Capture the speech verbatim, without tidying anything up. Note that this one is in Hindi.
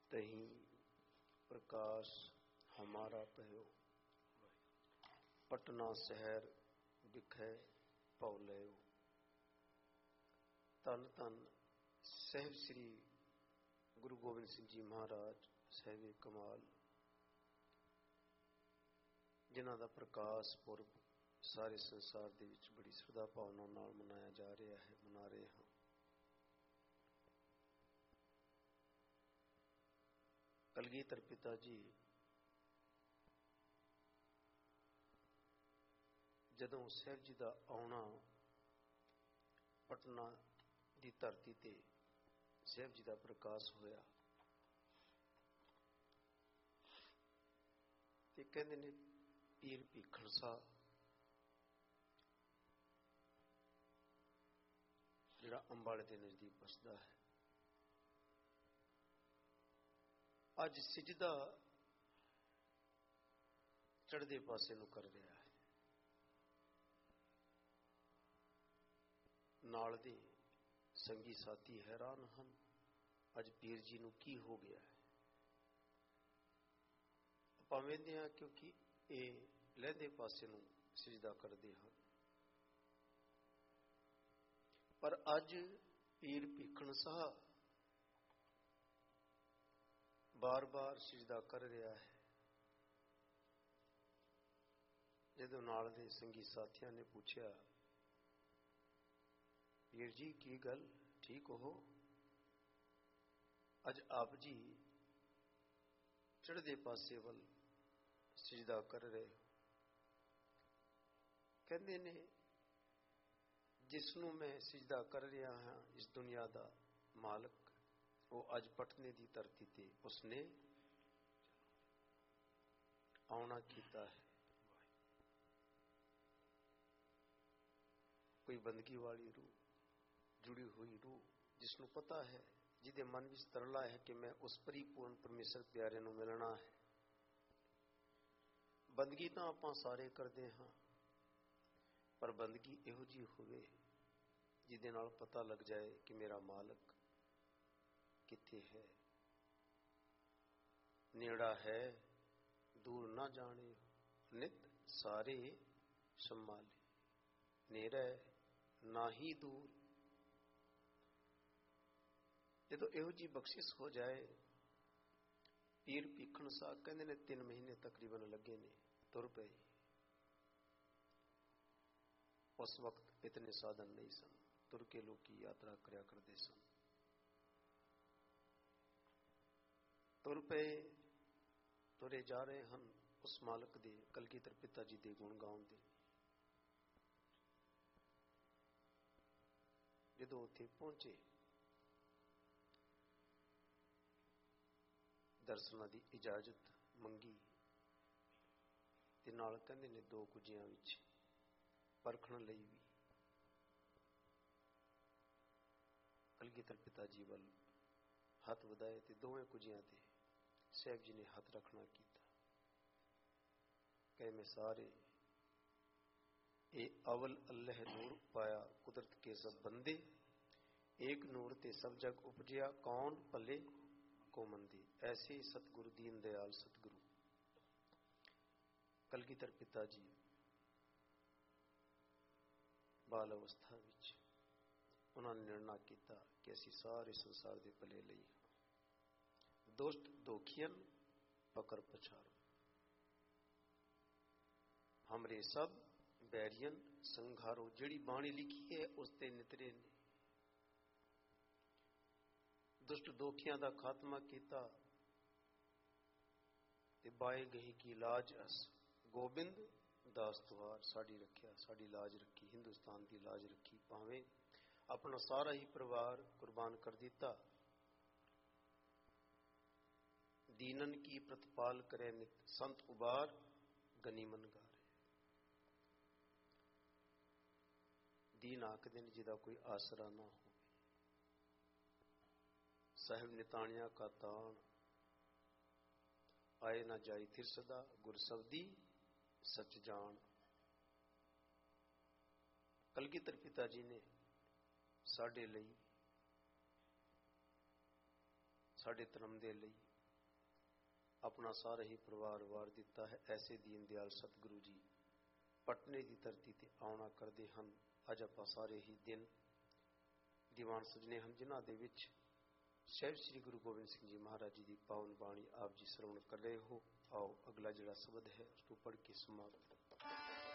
तहीं प्रकाश हमारा पयो, पटना शहर बिखै पौलयो। धन धन साहिब श्री गुरु गोबिंद सिंह जी महाराज साहिब कमाल, जिन्हां दा प्रकाश पुरब सारे संसार दे विच बड़ी श्रद्धा भावना नाल मनाया जा रहा है, मना रहे हैं। कलगीधर पिता जी जदों साहिब जी का आउणा पटना की धरती ते साहिब जी का प्रकाश होया ते कहंदे ने पीर भीखण साह जिहड़ा अंबाले के नजदीक बसदा है, अज सिजदा चढ़दे पासे नूं कर रहा है। नाल दे संगी साथी हैरान हन, अज पीर जी नूं की हो गया है। आपां वेंदे हां क्योंकि ये लहंदे पासे नूं सिजदा करदे हन, पर अज पीर भीखण साह बार बार सिजदा कर रहा है। जदों नाल दे संगी साथियां ने पूछा, पीर जी की गल ठीक हो, अज आप जी चढ़दे पासे वल सिजदा कर रहे हो। कहंदे ने जिसनों मैं सिजदा कर रहा हाँ, इस दुनिया का मालक, वो अज पटने की धरती ते उसने आउणा कीता है। कोई बंदगी वाली रूह, जुड़ी हुई रूह, जिसनों पता है, जिदे मन विच तरला है कि मैं उस परिपूर्ण परमेश्वर प्यारे नूं मिलना है। बंदगी तो आपां सारे करते हाँ, पर बंदगी इहो जी होवे जिहदे नाल पता लग जाए कि मेरा मालक किथे है। नेड़ा है दूर ना जाने, नित सारे संभाले, नेड़ा ना ही दूर। जदों इहो जी बख्शिश हो जाए, पीर भीखण साह कहंदे ने तीन महीने तकरीबन लगे ने, तुर पे। उस वक्त इतने साधन नहीं सन, तुर के लोग की यात्रा करया करते सन। तुर पे तुरे जा रहे हैं उस मालक दे, कलगीधर पिता जी दे गुण गाउंदे। जदों उत्थे पहुंचे, दर्शनां दी इजाजत मंगी ते नाल कहंदे ने दो कुजियां विच परखण लई भी कलगीधर पिता जी वल हथ वधाए ते दोवें कुजियां ते साहिब जी ने हथ रखना कीता। कहे मैं सारे ए अवल अल्लाह नूर पाया कुदरत के सब बंदे, एक नूर ते सब जग उपजया कौन भले को मंदे। ऐसे सतगुरु दीन दयाल सतगुरु कलगीधर पिता जी बाल अवस्था विच उन्होंने निर्णय किया कि असी सारे संसार के भले लई दुष्ट दोखियन पकड़ पछाड़ो, हमरे सब बैरियन संघारो। जिहड़ी बाणी लिखी है उसते नितरे ने दुष्ट दोखियां का खात्मा किया ते बाए गही की लाज अस गोबिंद दास तुहार। साड़ी रखिया, साड़ी लाज रखी, हिंदुस्तान की लाज रखी, भावें अपना सारा ही परिवार कुर्बान कर दिता। दीनन की प्रतिपाल करे नित, संत उबार गनीमन गारे। दीन आखदे ने जिदा कोई आसरा ना हो। साहिब निताणिया का तान आए ना जाई थिर सदा, गुर सबदी सच जान। कलगीधर पिता जी ने साडे लई, साडे धर्म दे लई ਆਪਣਾ ਸਾਰਾ ਹੀ ਪਰਿਵਾਰ ਵਾਰ ਦਿੱਤਾ ਹੈ। ਐਸੇ ਦੀਨ ਦਿਆਲ ਸਤਿਗੁਰੂ ਜੀ ਪਟਨੇ ਦੀ ਧਰਤੀ ਤੇ ਆਉਣਾ ਕਰਦੇ ਹਨ। ਅੱਜ ਆਪਾਂ ਸਾਰੇ ਹੀ ਦਿਨ ਦੀਵਾਨ ਸਜਣੇ ਹਨ, ਜਿਨ੍ਹਾਂ ਦੇ ਵਿੱਚ ਸਾਹਿਬ ਸ੍ਰੀ ਗੁਰੂ ਗੋਬਿੰਦ ਸਿੰਘ ਜੀ ਮਹਾਰਾਜ ਜੀ ਦੀ ਪਾਵਨ ਬਾਣੀ ਆਪ ਜੀ ਸਰਵਣ ਕਰ ਰਹੇ ਹੋ। ਆਓ ਅਗਲਾ ਜਿਹੜਾ ਸ਼ਬਦ ਹੈ ਉਸ ਨੂੰ ਪੜ੍ਹ ਕੇ ਸਮਾਪਤ